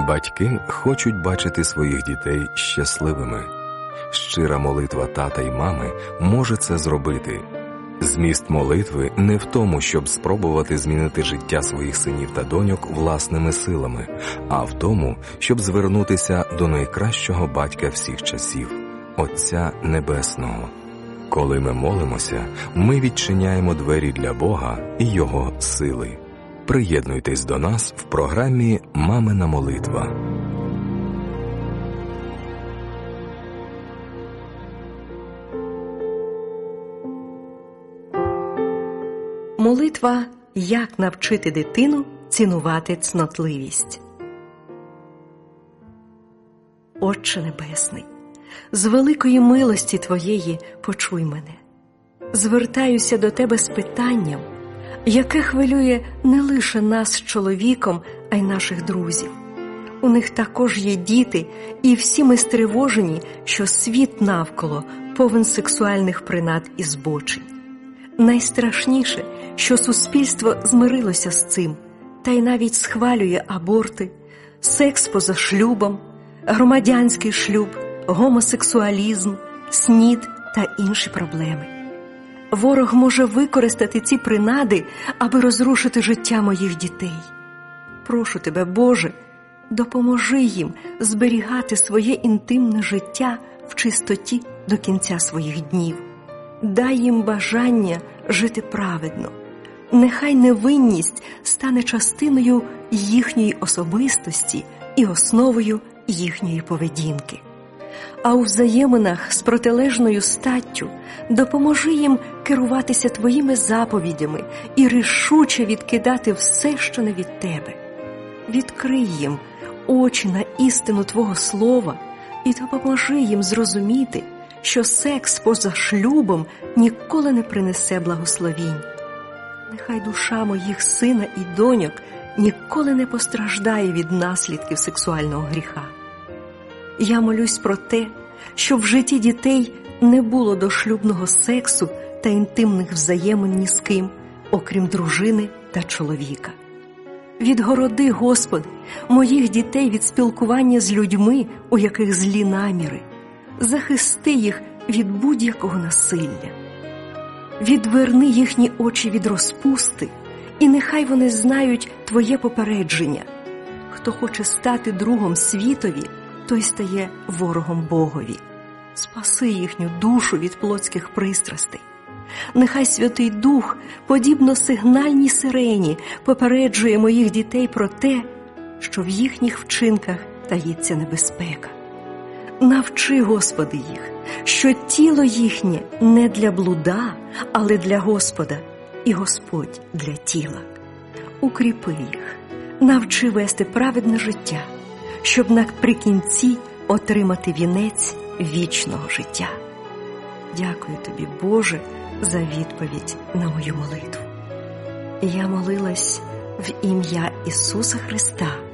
Батьки хочуть бачити своїх дітей щасливими. Щира молитва тата й мами може це зробити. Зміст молитви не в тому, щоб спробувати змінити життя своїх синів та доньок власними силами, а в тому, щоб звернутися до найкращого батька всіх часів – Отця Небесного. Коли ми молимося, ми відчиняємо двері для Бога і Його сили. Приєднуйтесь до нас в програмі «Мамина молитва». Молитва «Як навчити дитину цінувати цнотливість». Отче Небесний, з великої милості Твоєї почуй мене. Звертаюся до Тебе з питанням, яке хвилює не лише нас з чоловіком, а й наших друзів. У них також є діти, і всі ми стривожені, що світ навколо повен сексуальних принад і збочень. Найстрашніше, що суспільство змирилося з цим, та й навіть схвалює аборти, секс поза шлюбом, громадянський шлюб, гомосексуалізм, СНІД та інші проблеми. Ворог може використати ці принади, аби розрушити життя моїх дітей. Прошу Тебе, Боже, допоможи їм зберігати своє інтимне життя в чистоті до кінця своїх днів. Дай їм бажання жити праведно. Нехай невинність стане частиною їхньої особистості і основою їхньої поведінки. А у взаєминах з протилежною статтю допоможи їм керуватися Твоїми заповідями і рішуче відкидати все, що не від Тебе. Відкрий їм очі на істину Твого Слова і допоможи їм зрозуміти, що секс поза шлюбом ніколи не принесе благословінь. Нехай душа моїх сина і доньок ніколи не постраждає від наслідків сексуального гріха. Я молюсь про те, щоб в житті дітей не було дошлюбного сексу та інтимних взаємин ні з ким, окрім дружини та чоловіка. Відгороди, Господи, моїх дітей від спілкування з людьми, у яких злі наміри. Захисти їх від будь-якого насилля. Відверни їхні очі від розпусти, і нехай вони знають Твоє попередження. Хто хоче стати другом світові, той стає ворогом Богові. Спаси їхню душу від плотських пристрастей. Нехай Святий Дух, подібно сигнальній сирені, попереджує моїх дітей про те, що в їхніх вчинках таїться небезпека. Навчи, Господи, їх, що тіло їхнє не для блуда, але для Господа, і Господь для тіла. Укріпи їх, навчи вести праведне життя, щоб наприкінці отримати вінець вічного життя. Дякую Тобі, Боже, за відповідь на мою молитву. Я молилась в ім'я Ісуса Христа,